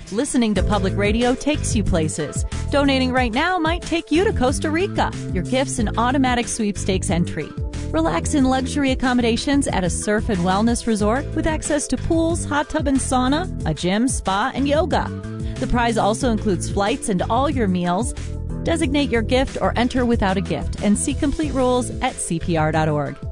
Listening to public radio takes you places. Donating right now might take you to Costa Rica. Your gift's an automatic sweepstakes entry. Relax in luxury accommodations at a surf and wellness resort with access to pools, hot tub and sauna, a gym, spa, and yoga. The prize also includes flights and all your meals. Designate your gift or enter without a gift and see complete rules at CPR.org.